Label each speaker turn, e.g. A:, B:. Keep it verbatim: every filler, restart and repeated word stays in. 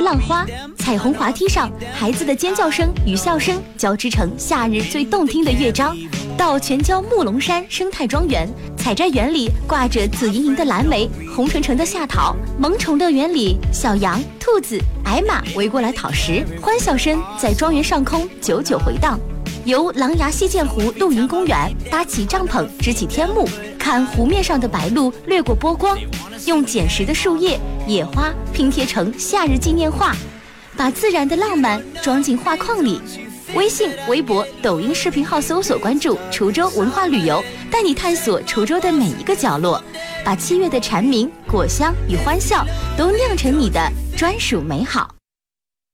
A: 浪花，彩虹滑梯上孩子的尖叫声与笑声交织成夏日最动听的乐章。到全郊木龙山生态庄园，采摘园里挂着紫莹莹的蓝莓，红橙橙的夏桃。萌宠乐园里，小羊、兔子、矮马围过来讨食，欢笑声在庄园上空久久回荡。由狼牙溪涧湖露营公园搭起帐篷，支起天幕，看湖面上的白鹭掠过波光，用捡拾的树叶、野花拼贴成夏日纪念画，把自然的浪漫装进画框里。微信、微博、抖音视频号搜索关注滁州文化旅游，带你探索滁州的每一个角落，把七月的蝉鸣、果香与欢笑都酿成你的专属美好。